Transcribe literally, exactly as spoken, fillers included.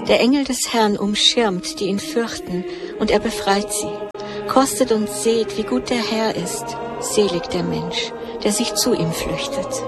Der Engel des Herrn umschirmt, die ihn fürchten, und er befreit sie. Kostet und seht, wie gut der Herr ist. Selig der Mensch, der sich zu ihm flüchtet.